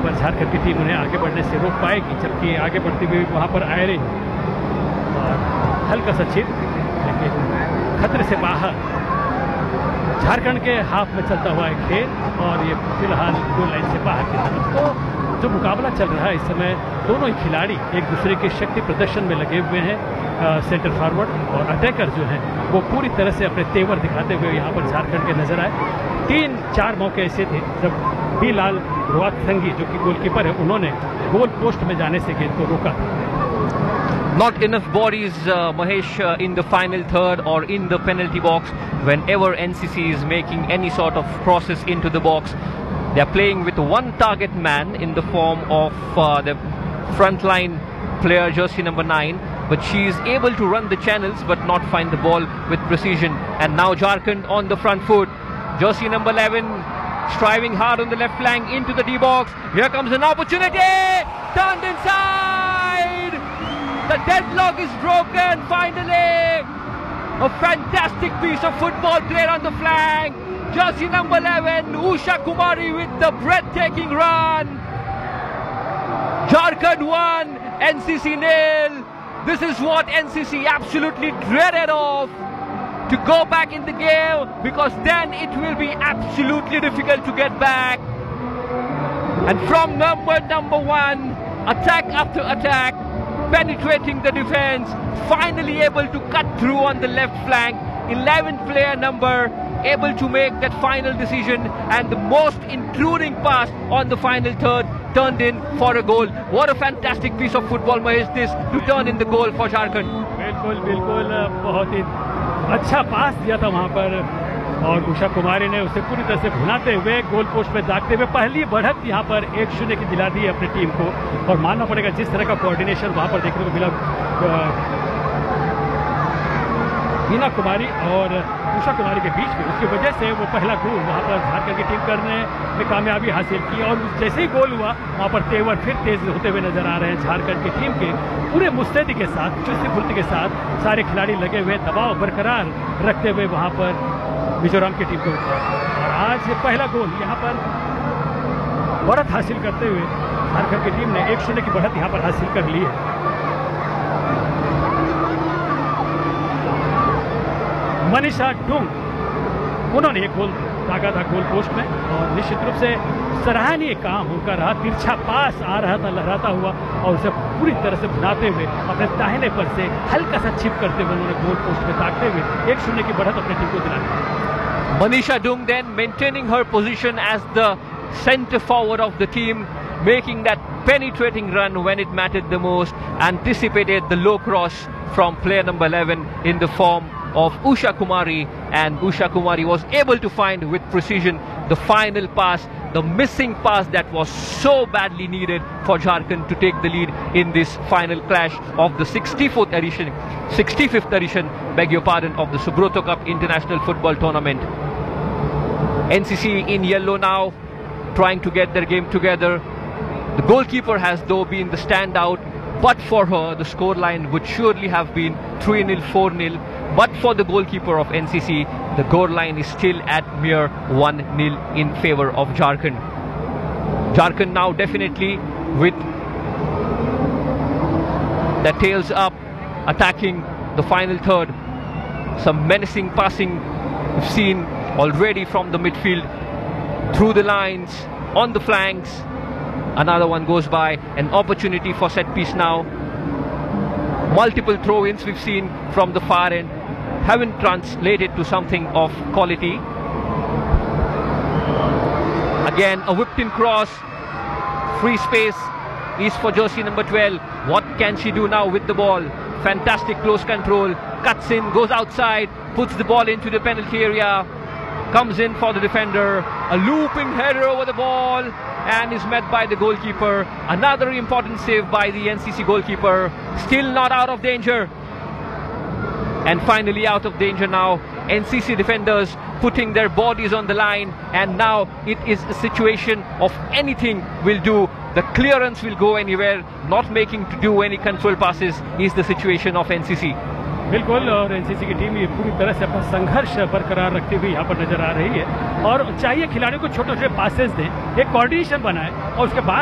पर झारखंड की टीम उन्हें आगे बढ़ने से रोक पाएगी, जबकि आगे बढ़ते हुए वहाँ पर आयरे और हल्का सा चिप, लेकिन खतरे से बाहर झारखंड के हाफ में चलता हुआ एक खेल और ये फिलहाल गोल लाइन से बाहर की तरफ। तो जो मुकाबला चल रहा है इस समय, दोनों ही खिलाड़ी एक दूसरे के शक्ति प्रदर्शन में लगे हुए हैं। सेंटर फॉरवर्ड और अटैकर जो हैं वो पूरी तरह से अपने तेवर दिखाते हुए यहाँ पर झारखंड के नजर आए। 3-4 मौके ऐसे थे जब बी लाल रुआतसंगी जो कि गोलकीपर है, उन्होंने गोल पोस्ट में जाने से गेंद को रोका। Not enough bodies, Mahesh, in the final third or in the penalty box. Whenever NCC is making any sort of crosses into the box, they are playing with one target man in the form of the frontline player, jersey number 9. But she is able to run the channels but not find the ball with precision. And now Jharkhand on the front foot. Jersey number 11 striving hard on the left flank into the D box. Here comes an opportunity. Turned inside. The deadlock is broken finally. A fantastic piece of football played on the flank. Jersey number 11, Usha Kumari with the breathtaking run. Jharkhand 1, NCC 0. This is what NCC absolutely dreaded of. To go back in the game, because then it will be absolutely difficult to get back. And from number 1, attack after attack, penetrating the defense, finally able to cut through on the left flank. 11th player number able to make that final decision, and the most intruding pass on the final third turned in for a goal. What a fantastic piece of football, Mahesh, this to turn in the goal for Jharkhand. बिल्कुल बहुत ही अच्छा पास दिया था वहां पर, और उषा कुमारी ने उसे पूरी तरह से भुनाते हुए गोल पोस्ट में दागते हुए पहली बढ़त यहां पर 1-0 की दिला दी अपनी टीम को। और मानना पड़ेगा जिस तरह का कोऑर्डिनेशन वहां पर देखने को मिला मीना कुमारी और उषा कुमारी के बीच में, उसकी वजह से वो पहला गोल वहां पर झारखंड की टीम करने में कामयाबी हासिल की। और जैसे ही गोल हुआ वहां पर तेवर फिर तेज होते हुए नजर आ रहे हैं झारखंड की टीम के। पूरे मुस्तैदी के साथ, चुस्ती फुर्ती के साथ सारे खिलाड़ी लगे हुए, दबाव बरकरार रखते हुए वहां पर मिजोरम की टीम को। और आज पहला गोल यहाँ पर बढ़त हासिल करते हुए झारखंड की टीम ने 1-0 की बढ़त यहाँ पर हासिल कर ली है। मनीषा डुंग, उन्होंने एक गोल दागा था गोल पोस्ट में, और निश्चित रूप से सराहनीय काम उनका रहा। तिरछा पास आ रहा था लहराता हुआ, और उसे पूरी तरह से भुनाते हुए अपने दाहिने पर से हल्का सा छिप करते हुए उन्होंने गोल पोस्ट में दागते हुए 1-0 की बढ़त अपनी टीम को दिलाई। Manisha Dung then maintaining her position as the centre forward of the team, making that penetrating run when it mattered the most, anticipated the low cross from player number 11 in the form of Usha Kumari, and Usha Kumari was able to find with precision the final pass, the missing pass that was so badly needed for Jharkhand to take the lead in this final clash of the 65th edition, beg your pardon, of the Subroto Cup International Football Tournament. NCC in yellow now, trying to get their game together. The goalkeeper has though been the standout, but for her the scoreline would surely have been 3-0, 4-0. But for the goalkeeper of NCC, the goal line is still at mere 1-0 in favour of Jharkhand. Jharkhand now definitely with their tails up, attacking the final third. Some menacing passing we've seen already from the midfield, through the lines, on the flanks. Another one goes by, an opportunity for set piece now. Multiple throw-ins we've seen from the far end haven't translated to something of quality. Again a whipped in cross, free space is for jersey number 12. What can she do now with the ball? Fantastic close control, cuts in, goes outside, puts the ball into the penalty area, comes in for the defender, a looping header over the ball, and is met by the goalkeeper. Another important save by the NCC goalkeeper, still not out of danger. And finally out of danger now, NCC defenders putting their bodies on the line, and now it is a situation of anything will do. The clearance will go anywhere, not making to do any control passes is the situation of NCC. बिल्कुल, और NCC की team ये पूरी तरह से अपना संघर्ष बरकरार रखते हुए यहाँ पर नजर आ रही है। और चाहिए खिलाड़ियों को छोटे छोटे पासेस दें, एक कोऑर्डिनेशन बनाए, और उसके बाद